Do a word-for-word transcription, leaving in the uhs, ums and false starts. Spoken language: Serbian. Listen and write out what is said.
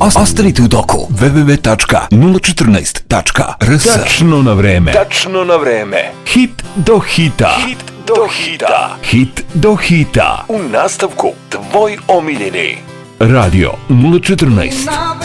Ostanite u toku. w w w tačka nula četrnaest tačka r s. Tačno na vreme. Tačno na vreme. Hit do hita. Hit do hita. Hit do hita. U nastavku tvoj omiljeni Radio nula četrnaest.